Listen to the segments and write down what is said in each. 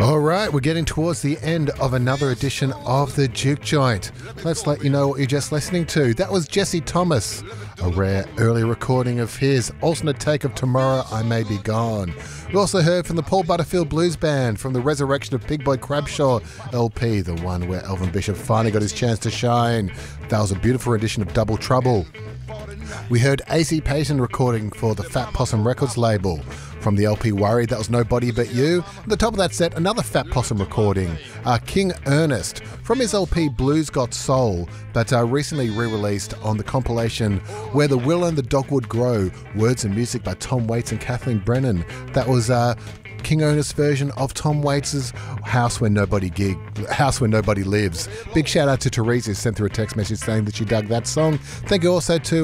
All right, we're getting towards the end of another edition of the Juke Joint. Let's let you know what you're just listening to. That was Jesse Thomas, a rare early recording of his alternate take of Tomorrow I May Be Gone. We also heard from the Paul Butterfield Blues Band from the Resurrection of Pig Boy Crabshaw LP, the one where Elvin Bishop finally got his chance to shine. That was a beautiful rendition of Double Trouble. We heard AC Payton recording for the Fat Possum Records label. From the LP Worried, that was Nobody But You. At the top of that set, another Fat Possum recording, King Ernest, from his LP Blues Got Soul, that recently re-released on the compilation Where the Will and the Dogwood Grow, words and music by Tom Waits and Kathleen Brennan. That was King Ernest's version of Tom Waits' House Where Nobody Lives. Big shout out to Teresa, who sent through a text message saying that she dug that song. Thank you also to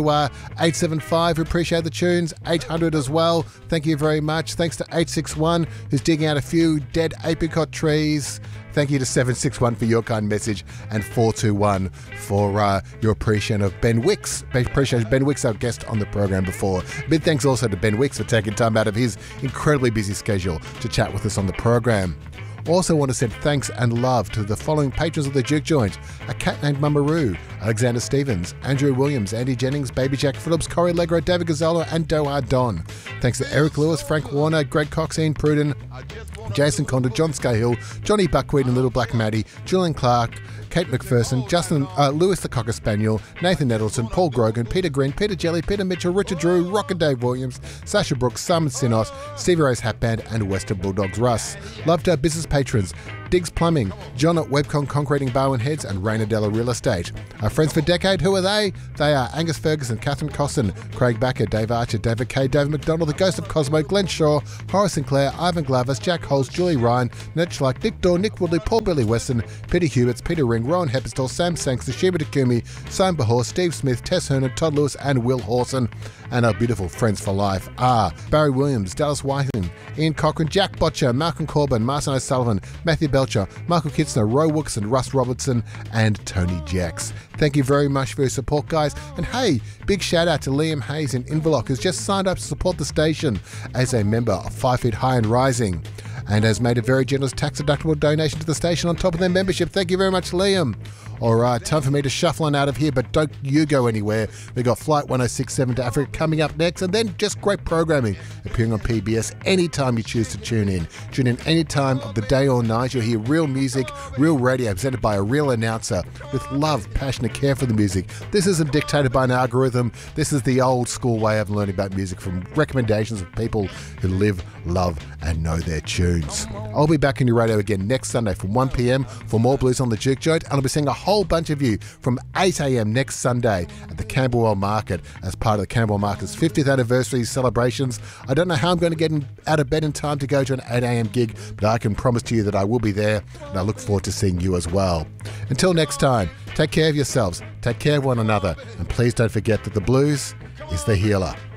875, who appreciate the tunes, 800 as well. Thank you very much. Thanks to 861, who's digging out a few dead apricot trees. Thank you to 761 for your kind message, and 421 for your appreciation of Ben Wicks. Appreciate Ben Wicks, our guest on the program before. Big thanks also to Ben Wicks for taking time out of his incredibly busy schedule to chat with us on the program. Also want to send thanks and love to the following patrons of the Juke Joint: a cat named Mummaroo, Alexander Stevens, Andrew Williams, Andy Jennings, Baby Jack Phillips, Corey Legro, David Gazzolo and Doha Don. Thanks to Eric Lewis, Frank Warner, Greg Cox, Ian Pruden, Jason Condor, John Scahill, Johnny Buckwheat and Little Black Maddie, Julian Clark, Kate McPherson, Justin Lewis the Cocker Spaniel, Nathan Nettleton, Paul Grogan, Peter Green, Peter Jelly, Peter Mitchell, Richard Drew, Rock and Dave Williams, Sasha Brooks, Simon Sinos, Stevie Ray's Hat Band and Western Bulldogs Russ. Love to our business patrons: Diggs Plumbing, John at Webcon Concreting Bowen Heads and Raina Della Real Estate. Our friends for decade, who are they? They are Angus Ferguson, Catherine Cosson, Craig Backer, Dave Archer, David Kay, David McDonald, The Ghost of Cosmo, Glenn Shaw, Horace Sinclair, Ivan Glavis, Jack Holes, Julie Ryan, Ned Schleich, Nick Dorr, Nick Woodley, Paul Billy Weston, Peter Huberts, Peter Ring, Rowan Hepperstall, Sam Sanks, Shiba Takumi, Simon Bahor, Steve Smith, Tess Hernan, Todd Lewis and Will Hawson. And our beautiful friends for life are Barry Williams, Dallas Whiting, Ian Cochran, Jack Botcher, Malcolm Corbin, Martin O'Sullivan, Matthew Belcher, Michael Kitzner, Roy Wookson, Russ Robertson and Tony Jacks. Thank you very much for your support, guys. And hey, big shout out to Liam Hayes in Inverloch, who's just signed up to support the station as a member of 5 Feet High and Rising, and has made a very generous tax-deductible donation to the station on top of their membership. Thank you very much, Liam. All right, time for me to shuffle on out of here, but don't you go anywhere. We've got Flight 1067 to Africa coming up next, and then just great programming appearing on PBS anytime you choose to tune in. Tune in any time of the day or night. You'll hear real music, real radio presented by a real announcer with love, passion and care for the music. This isn't dictated by an algorithm. This is the old school way of learning about music from recommendations of people who live, love and know their tunes. I'll be back in your radio again next Sunday from 1 p.m. for more Blues on the Juke Joint, and I'll be seeing a whole bunch of you from 8 a.m. next Sunday at the Camberwell Market as part of the Camberwell Market's 50th anniversary celebrations. I don't know how I'm going to get out of bed in time to go to an 8 a.m. gig, but I can promise to you that I will be there, and I look forward to seeing you as well. Until next time, take care of yourselves, take care of one another, and please don't forget that the blues is the healer.